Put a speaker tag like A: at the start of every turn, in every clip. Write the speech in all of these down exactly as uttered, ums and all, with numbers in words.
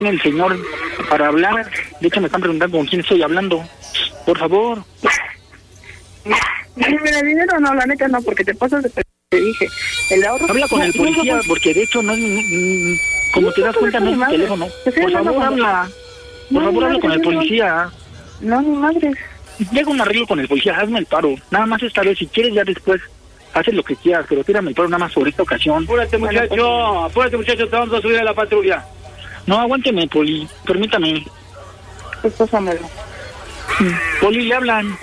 A: el señor para hablar. De hecho, me están preguntando con quién estoy hablando. Por favor.
B: Mira, dinero no, la neta no, porque te pasas de... Te dije, el ahorro...
A: Habla con el policía, porque de hecho no es... Como te das cuenta, no es mi teléfono. Por favor, habla. Por favor, habla con el policía.
B: No, mi madre.
A: Llega un arreglo con el policía, hazme el paro. Nada más esta vez, si quieres ya después, haces lo que quieras, pero tírame el paro nada más sobre esta ocasión.
C: Apúrate, muchacho, apúrate, muchacho, te vamos a subir a la patrulla.
A: No, aguánteme, Poli, permítame.
B: Pues pásamelo.
A: Poli, le hablan.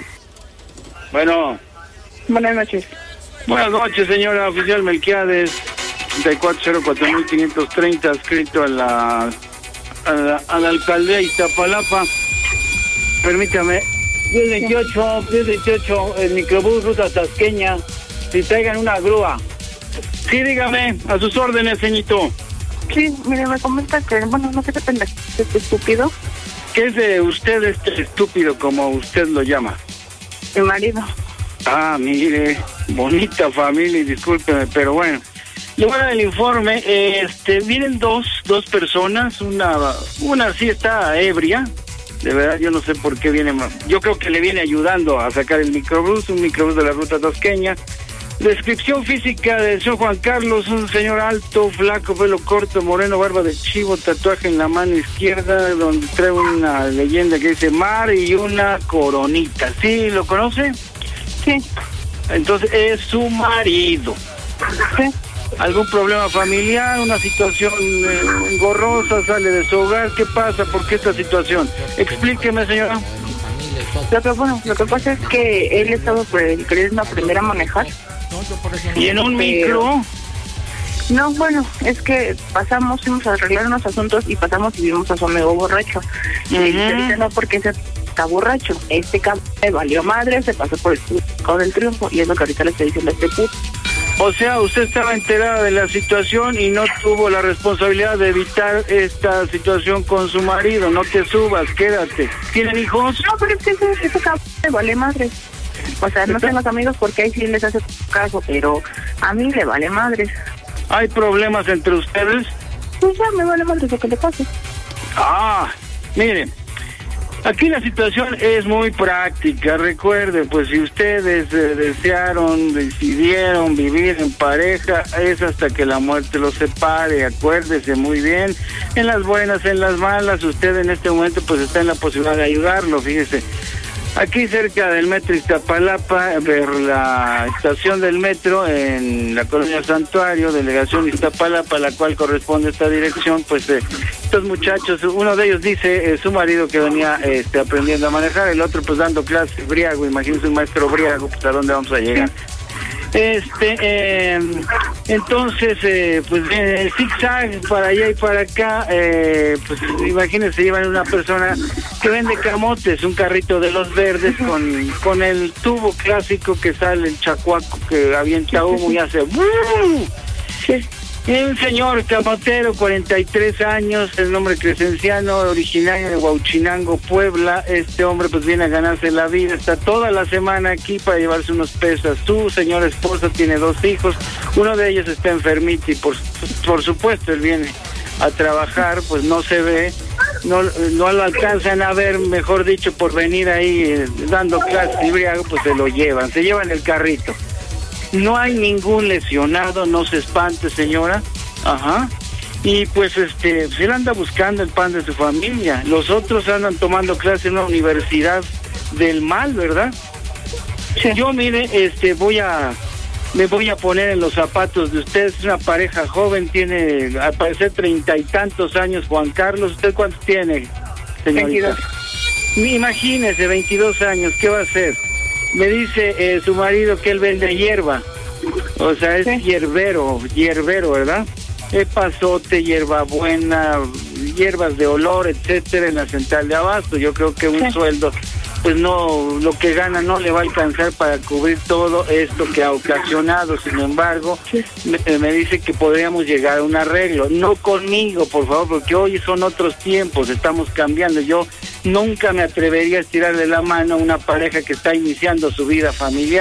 C: Bueno.
B: Buenas noches.
C: Buenas noches, señora oficial Melquiades, treinta y cuatro cero cuatro mil quinientos treinta, escrito a la, a la, a la alcaldía Iztapalapa. Permítame. diez veintiocho, diez veintiocho, el microbús ruta tasqueña. Si traigan una grúa. Sí, dígame, a sus órdenes, ceñito.
B: Sí, mire, me comenta que, bueno, no sé qué pendejo, este estúpido.
C: ¿Qué es de usted este estúpido, como usted lo llama?
B: Mi marido.
C: Ah, mire, bonita familia, y discúlpeme, pero bueno. Le voy a dar el informe. Este, vienen dos, dos personas, una, una sí está ebria. De verdad, yo no sé por qué viene. Yo creo que le viene ayudando a sacar el microbús, un microbús de la ruta tasqueña. Descripción física del señor Juan Carlos, un señor alto, flaco, pelo corto, moreno, barba de chivo, tatuaje en la mano izquierda, donde trae una leyenda que dice mar y una coronita. ¿Sí lo conoce?
B: Sí.
C: Entonces es su marido.
B: Sí.
C: ¿Algún problema familiar, una situación eh, engorrosa, sale de su hogar? ¿Qué pasa? ¿Por qué esta situación? Explíqueme, señora.
B: Lo que, bueno, lo que pasa es que él estaba queriendo aprender a manejar.
C: ¿Y en un micro?
B: No, bueno, es que pasamos, fuimos a arreglar unos asuntos y pasamos y vimos a su amigo borracho. Y uh-huh. Le dice, no, porque ese está borracho. Este cabrón le valió madre, se pasó por el con el triunfo, y es lo que ahorita le estoy diciendo a este puto.
C: O sea, usted estaba enterada de la situación y no tuvo la responsabilidad de evitar esta situación con su marido. No te subas, quédate. ¿Tienen hijos?
B: No, pero es que ese, ese cabrón le vale madre. O sea, no tengo amigos porque ahí sí les hace caso, pero a mí le vale madre.
C: ¿Hay problemas entre ustedes?
B: Pues ya me vale madre lo que le pase.
C: Ah, mire, aquí la situación es muy práctica. Recuerden, pues si ustedes eh, desearon, decidieron vivir en pareja, es hasta que la muerte los separe. Acuérdese muy bien, en las buenas, en las malas, usted en este momento pues está en la posibilidad de ayudarlo, fíjese. Aquí cerca del metro Iztapalapa, ver la estación del metro en la colonia Santuario, delegación Iztapalapa, a la cual corresponde esta dirección, pues eh, estos muchachos, uno de ellos dice eh, su marido que venía este, aprendiendo a manejar, el otro pues dando clases briago, imagínense un maestro briago, pues a dónde vamos a llegar. Este, eh, entonces, eh, pues eh, el zigzag para allá y para acá, eh, pues imagínense, llevan una persona que vende camotes, un carrito de los verdes con, con el tubo clásico que sale el chacuaco que avienta humo y hace ¡buu! Sí. Un señor camotero, cuarenta y tres años, el nombre Crescenciano, originario de Huauchinango, Puebla. Este hombre pues viene a ganarse la vida, está toda la semana aquí para llevarse unos pesos. Su señora esposa tiene dos hijos, uno de ellos está enfermito y por, por supuesto él viene a trabajar, pues no se ve, no, no lo alcanzan a ver, mejor dicho, por venir ahí eh, dando clases y briago, pues se lo llevan, se llevan el carrito. No hay ningún lesionado, no se espante, señora. Ajá. Y pues este, él anda buscando el pan de su familia. Los otros andan tomando clases en una universidad del mal, ¿verdad? Sí. Yo, mire, este, voy a, me voy a poner en los zapatos de usted. Es una pareja joven, tiene, al parecer, treinta y tantos años. Juan Carlos, ¿usted cuántos tiene, señorita? veintidós. Imagínese, veintidós años, ¿qué va a hacer? Me dice eh, su marido que él vende hierba, o sea, es ¿sí? hierbero, hierbero, ¿verdad? Epazote, hierbabuena, hierbas de olor, etcétera, en la central de abasto. Yo creo que un sí. sueldo, pues no, lo que gana no le va a alcanzar para cubrir todo esto que ha ocasionado. Sin embargo, sí. me, me dice que podríamos llegar a un arreglo. No conmigo, por favor, porque hoy son otros tiempos, estamos cambiando. Yo nunca me atrevería a estirarle la mano a una pareja que está iniciando su vida familiar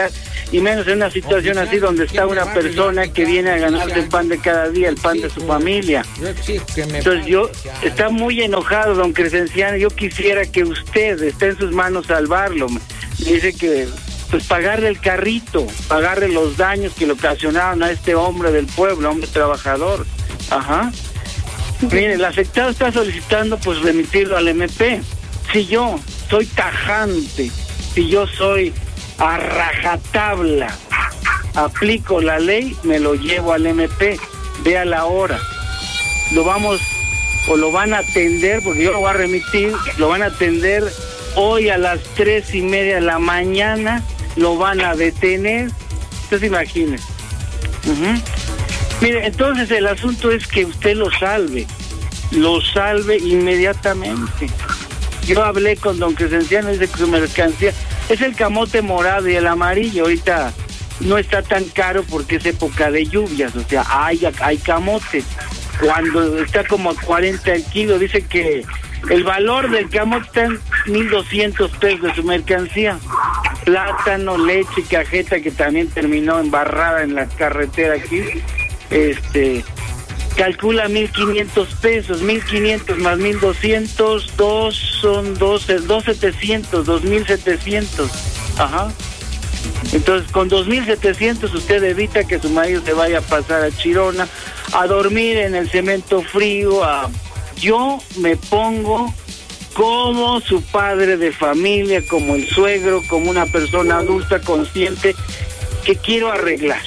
C: y menos en una situación así donde está una persona que viene a ganarse el pan de cada día, el pan de su familia. Entonces yo, está muy enojado don Crescenciano, yo quisiera que usted esté en sus manos salvarlo. Me dice que, pues pagarle el carrito, pagarle los daños que le ocasionaron a este hombre del pueblo, hombre trabajador. Ajá. Mire, el afectado está solicitando pues remitirlo al M P. Si yo soy tajante, si yo soy a rajatabla, aplico la ley, me lo llevo al M P. Vea la hora. Lo vamos, o lo van a atender, porque yo lo voy a remitir, lo van a atender hoy a las tres y media de la mañana, lo van a detener. Usted se imagine. Uh-huh. Mire, entonces el asunto es que usted lo salve, lo salve inmediatamente. Yo hablé con don Crescenciano, dice que su mercancía es el camote morado y el amarillo. Ahorita no está tan caro porque es época de lluvias, o sea, hay, hay camote. Cuando está como a cuarenta el kilo, dice que el valor del camote está en mil doscientos pesos de su mercancía. Plátano, leche, cajeta, que también terminó embarrada en la carretera aquí, este... calcula mil quinientos pesos, mil quinientos más mil doscientos, dos son doce, dos setecientos, dos mil setecientos. Ajá. Entonces, con dos mil setecientos usted evita que su marido se vaya a pasar a Chirona, a dormir en el cemento frío. A... Yo me pongo como su padre de familia, como el suegro, como una persona adulta, consciente, que quiero arreglar.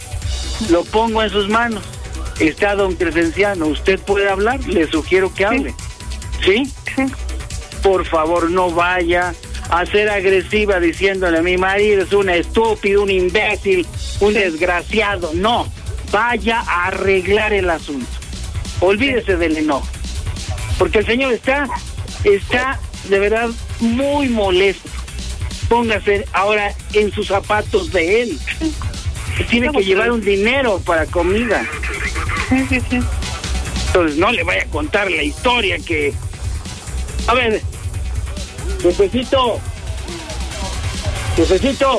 C: Lo pongo en sus manos. Está don Crescenciano, ¿usted puede hablar? Le sugiero que hable. ¿Sí?
B: Sí.
C: Por favor, no vaya a ser agresiva diciéndole, mi marido es un estúpido, un imbécil, un sí. desgraciado. No, vaya a arreglar el asunto. Olvídese sí. del enojo. Porque el señor está, está de verdad muy molesto. Póngase ahora en sus zapatos de él. Tiene que llevar un dinero para comida.
B: Sí, sí, sí.
C: Entonces no le vaya a contar la historia que... A ver, jefecito, jefecito.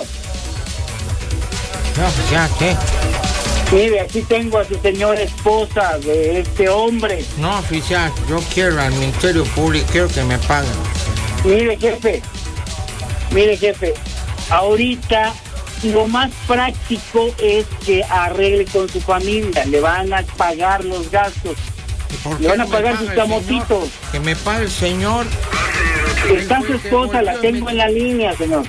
D: No, ya, ¿qué?
C: Mire, aquí tengo a su señora esposa de este hombre.
D: No, oficial, yo quiero al Ministerio Público, quiero que me paguen.
C: Mire, jefe, mire, jefe, ahorita lo más práctico es que arregle con su familia, le van a pagar los gastos, le van a pagar sus camotitos.
D: Que me pague el señor.
C: Está su esposa, la tengo en la línea, señor.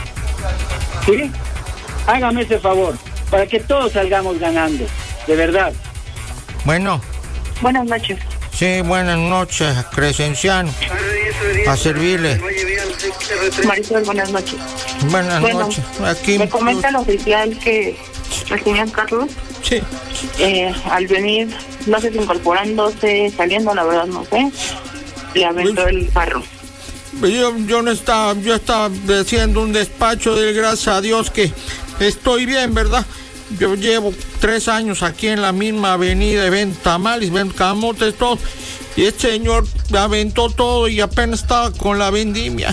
C: ¿Sí? Hágame ese favor, para que todos salgamos ganando, de verdad.
D: Bueno.
B: Buenas noches.
D: Sí, buenas noches, Crescenciano. A servirle.
B: Marisol, buenas noches.
D: Buenas bueno, noches. Aquí
B: me comenta el oficial que el señor Carlos,
D: sí.
B: eh, al venir, no sé si incorporándose, saliendo, la verdad no sé, le aventó pues, el carro.
D: Yo, yo no estaba, yo estaba haciendo un despacho de gracias a Dios que estoy bien, ¿verdad? Yo llevo tres años aquí en la misma avenida, vendo tamales, vendo camotes, todo. Y este señor aventó todo y apenas estaba con la vendimia.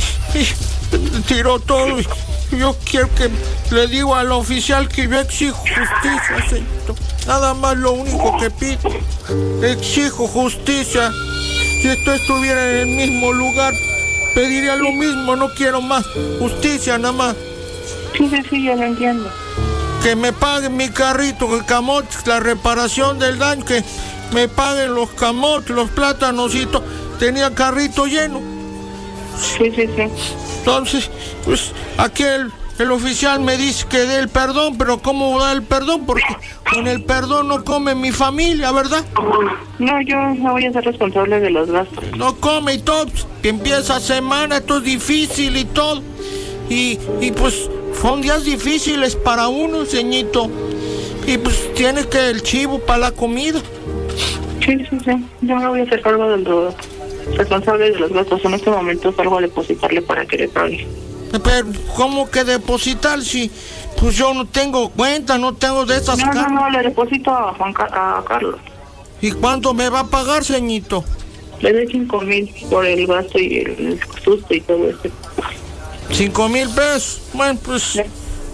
D: Y tiró todo. Y yo quiero que le digo al oficial que yo exijo justicia, señor. Nada más lo único que pido. Exijo justicia. Si esto estuviera en el mismo lugar, pediría lo mismo, no quiero más. Justicia nada más.
B: Sí, sí, sí, yo lo entiendo.
D: Que me paguen mi carrito, el camote, la reparación del daño, que me paguen los camotes, los plátanos y todo. Tenía carrito lleno.
B: Sí, sí, sí.
D: Entonces, pues aquí el, el oficial me dice que dé el perdón, pero ¿cómo da el perdón? Porque con el perdón no come mi familia, ¿verdad?
B: No, yo no voy a ser responsable de los gastos.
D: No come y todo, que empieza semana, esto es difícil y todo. Y, y pues son días difíciles para uno, ceñito. Y pues tiene que el chivo para la comida.
B: Sí, sí, sí. Yo me voy a hacer cargo del todo. Responsable de los gastos. En este momento salgo a depositarle para que le pague.
D: Pero, ¿cómo que depositar si pues yo no tengo cuenta, no tengo de esas
B: No,
D: cartas?
B: no, no, le deposito a Juan Car- a Carlos.
D: ¿Y cuánto me va a pagar, ceñito?
B: Le doy cinco mil por el gasto y el susto y todo eso.
D: ¿Cinco mil pesos? Bueno, pues
B: Sí.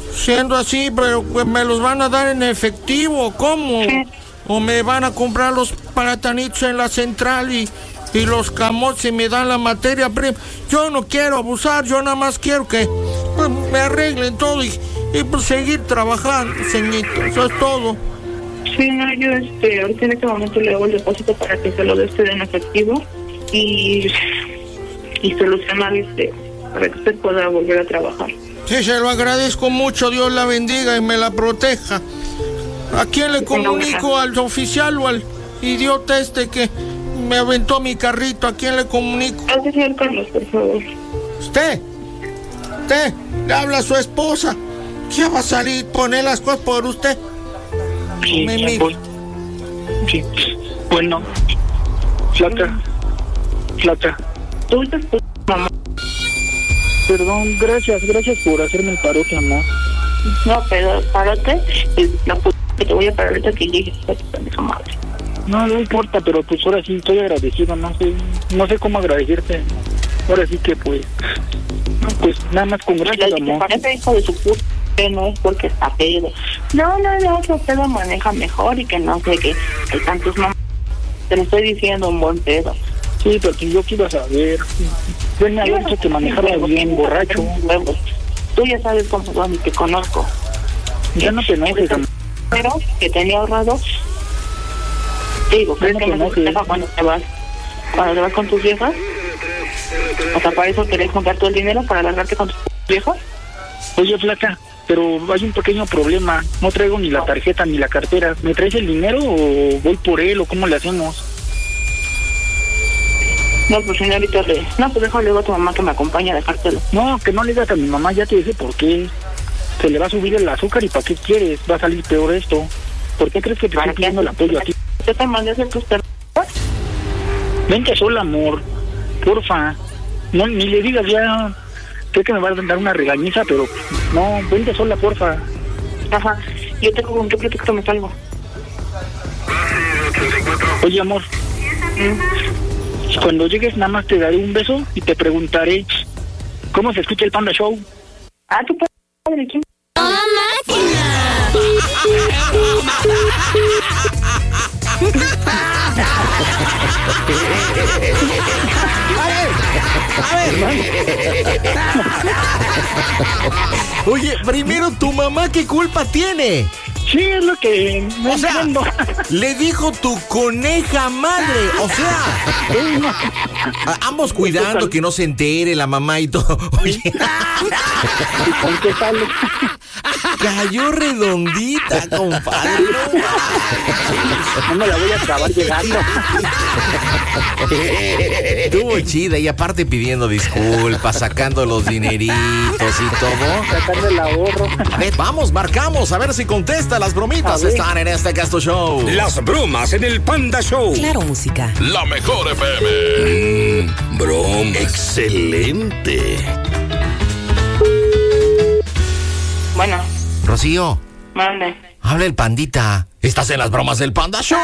D: Siendo así, pero pues, ¿me los van a dar en efectivo? ¿Cómo?
B: Sí.
D: ¿O me van a comprar los platanitos en la central y, y los camotes y me dan la materia prima? Yo no quiero abusar, yo nada más quiero que pues, me arreglen todo y, y pues, seguir trabajando, señorito. Eso es todo.
B: Sí, no, yo este, ahorita en este momento le hago el depósito para que se lo dé usted en efectivo y, y solucionar este, para que usted pueda volver a trabajar.
D: Sí, se lo agradezco mucho, Dios la bendiga y me la proteja. ¿A quién le comunico? ¿Al oficial o al idiota este que me aventó mi carrito? ¿A quién le comunico?
B: Al señor Carlos, por favor.
D: ¿Usted? ¿Usted? Le habla a su esposa. ¿Qué va a salir? ¿Poner las cosas por usted?
A: Sí,
D: Me
A: ya
D: mira.
A: voy. Sí. Bueno, flaca, flaca.
B: Tú estás tu mamá.
A: Perdón, gracias, gracias por hacerme el parote, amor.
B: No, pero párate. Es la puta que te voy a parar ahorita que llegues a tu pendeja madre.
A: No, no importa, pero pues ahora sí estoy agradecido, no sé, no sé cómo agradecerte. Ahora sí que pues, pues nada más con gracias,
B: La que te
A: amor.
B: parece hijo de su puta que no es porque está pedo. No, no, no, que usted lo maneja mejor y que no sé qué. Hay tantos mamás. Te lo estoy diciendo un buen pedo.
A: Sí, pero pues yo quiero saber. Ven a ver que manejaba bien, borracho.
B: Huevos. Tú ya sabes cómo son y te conozco.
A: Ya no te enojes, amor.
B: Pero que tenía ahorrado. Digo, que
A: No
B: no
A: te
B: me
A: enojes.
B: deja cuando te vas. Cuando te vas con tus viejas. O sea, para eso querés juntar todo el dinero para largarte con tus viejas.
A: Oye, flaca, pero hay un pequeño problema. No traigo ni la tarjeta ni la cartera. ¿Me traes el dinero o voy por él o cómo le hacemos?
B: No, pues señorita, le... no, pues déjale luego a tu mamá que me acompañe a dejártelo.
A: No, que no le digas a mi mamá, ya te dije por qué. Se le va a subir el azúcar y ¿para qué quieres? Va a salir peor esto. ¿Por qué crees que te estoy pidiendo el apoyo a ti?
B: Yo te mandé a hacer tus perros.
A: Vente sola, amor. Porfa. No, ni le digas ya. Creo que me va a dar una regañiza, pero no, vente sola, porfa.
B: Ajá. Yo tengo con qué pretexto me salgo.
A: Oye, amor.
B: ¿Mm?
A: Cuando llegues nada más te daré un beso y te preguntaré ¿cómo se escucha el Panda Show?
B: Ah, tu padre, ¿quién?
E: Oye, primero, ¿tu mamá qué culpa tiene?
A: Sí, es lo que no
E: O sea,
A: entiendo.
E: le dijo tu coneja madre. O sea, a- ambos cuidando que no se entere la mamá y todo. Oye,
A: ¿Y con qué sale?
E: cayó redondita, compadre.
A: No me la voy a acabar llegando.
E: Estuvo chida y aparte pidiendo disculpas, sacando los dineritos y todo.
A: Sacarle el ahorro.
E: A ver, vamos, marcamos, a ver si contesta. Las bromitas
A: A ver.
E: están en este Casto Show.
F: Las bromas en el Panda Show.
G: Claro, música.
H: La mejor F M.
F: Mm, broma.
H: Excelente.
B: Bueno,
E: Rocío,
B: mande.
E: habla el pandita. Estás en las bromas del Panda Show.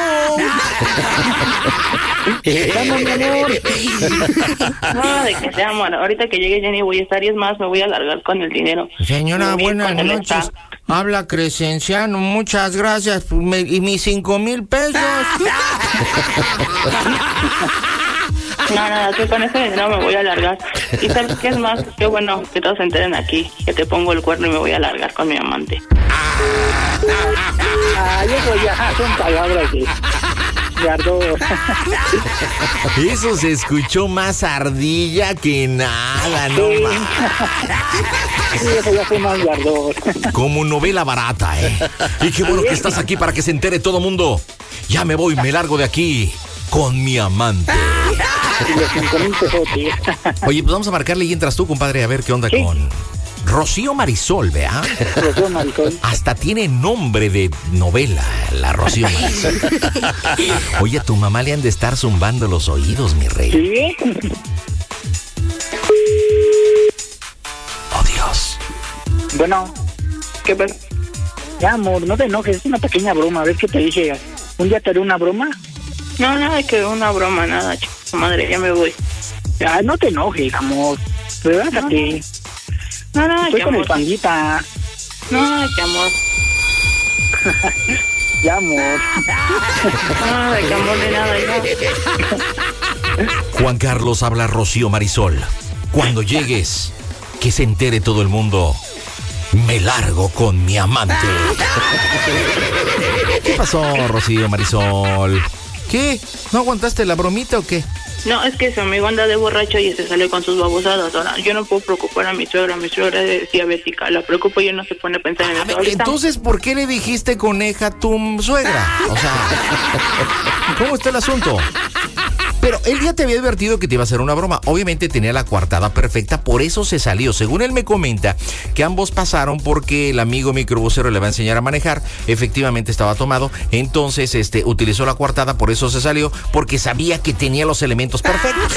A: Vamos, mi amor.
B: No, de que sea, amor. Ahorita que llegue Jenny voy a estar y es más, me voy a largar con el dinero.
D: Señora,
B: Me voy
D: buenas
B: con el
D: noches.
B: staff.
D: Habla Crescenciano, muchas gracias. Pues, me- ¿Y mis cinco mil pesos?
B: No, nada, que con ese dinero me voy a largar. Y sabes qué es más, qué bueno que todos se enteren aquí, que te pongo el cuerno y me voy a largar con mi amante.
A: Ay, eso ya son palabras de, de ardor.
E: Eso se escuchó más ardilla que nada, no más.
A: Sí, eso ya fue más de ardor.
E: Como novela barata, ¿eh? Y qué bueno que estás aquí para que se entere todo mundo. Ya me voy, me largo de aquí con mi amante.
A: Y los cinco mil pesotes.
E: Oye, pues vamos a marcarle y entras tú, compadre, a ver qué onda
A: Sí.
E: con Rocío Marisol, ¿vea?
A: Rocío Marisol.
E: Hasta tiene nombre de novela, la Rocío Marisol. Oye, a tu mamá le han de estar zumbando los oídos, mi rey.
A: ¿Sí?
E: Oh, Dios.
A: Bueno,
B: ¿Qué pasa?
A: ya, amor, no te enojes. Es una pequeña broma. ¿Ves que te dije? Un día te haré una broma.
B: No, nada, que una broma, nada, chico. Madre, ya me voy.
A: Ya, no te enojes, amor. Relájate.
B: No, no,
A: Estoy
B: ya
A: con el
B: amor.
A: pandita.
B: No, qué amor.
A: Ya, amor.
B: Ay, qué amor de nada, ya.
E: Juan Carlos, habla Rocío Marisol. Cuando llegues, que se entere todo el mundo. Me largo con mi amante. ¿Qué pasó, Rocío Marisol? ¿Qué? ¿No aguantaste la bromita o qué?
B: No, es que su amigo anda de borracho y se sale con sus babosadas. Ahora, yo no puedo preocupar a mi suegra. Mi suegra es diabética. La preocupo y él no se pone a pensar en
E: A
B: eso
E: ver,
B: ahorita.
E: entonces, ¿por qué le dijiste coneja a tu suegra? O sea, ¿cómo está el asunto? Pero él ya te había advertido que te iba a hacer una broma. Obviamente tenía la coartada perfecta, por eso se salió. Según él me comenta, que ambos pasaron porque el amigo microbusero le va a enseñar a manejar. Efectivamente estaba tomado. Entonces, este, utilizó la coartada, por eso se salió, porque sabía que tenía los elementos perfectos.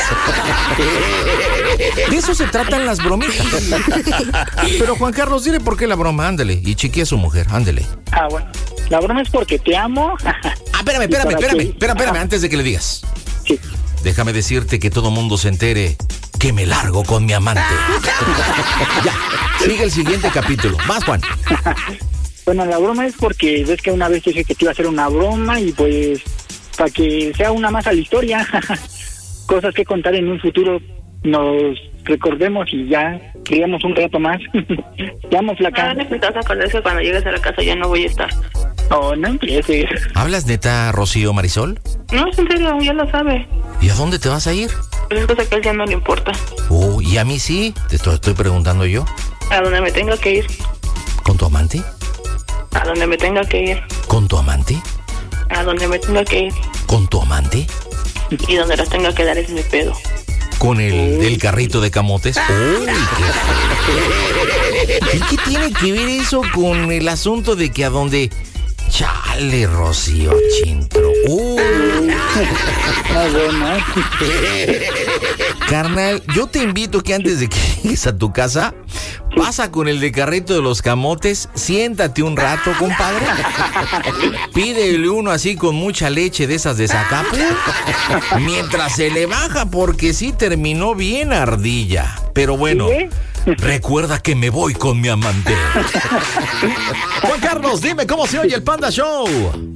E: De eso se tratan las bromitas. Pero Juan Carlos, dile por qué la broma, ándale. Y chiquea a su mujer, ándale.
A: Ah, bueno. La broma es porque te amo.
E: Ah, espérame, espérame, espérame, espérame, espérame, antes de que le digas.
A: Sí.
E: Déjame decirte que todo mundo se entere que me largo con mi amante. Ya, sigue el siguiente capítulo. Más, Juan.
A: Bueno, la broma es porque ves que una vez dije que te iba a hacer una broma y pues para que sea una más a la historia. Cosas que contar en un futuro, nos recordemos y ya criamos un rato más. Te amo, flaca.
B: Ah, necesitas acordar que cuando llegues a la casa ya no voy a estar.
A: Oh, no empieces.
E: ¿Hablas neta, Rocío Marisol?
B: No, es en serio, ya lo sabe.
E: ¿Y a dónde te vas a ir?
B: Pero es cosa que a él ya no le importa.
E: Oh, y a mí sí, te estoy, estoy preguntando yo.
B: A donde me tenga que ir.
E: ¿Con tu amante?
B: A donde me tenga que ir.
E: ¿Con tu amante?
B: A donde me tenga que ir.
E: ¿Con tu amante?
B: Y donde las tenga que dar es mi pedo.
E: ¿Con el del carrito de camotes? ¡Uy, qué! ¿Y qué tiene que ver eso con el asunto de que a donde... Chale, Rocío Chintro. ¡Uh!
A: Ah, bueno.
E: Carnal, yo te invito que antes de que llegues a tu casa, pasa con el de carrito de los camotes, siéntate un rato, compadre. Pídele uno así con mucha leche de esas de Zacapu, mientras se le baja, porque sí terminó bien ardilla. Pero bueno,
A: ¿Sí?
E: recuerda que me voy con mi amante. Juan Carlos, dime cómo se oye el Panda Show.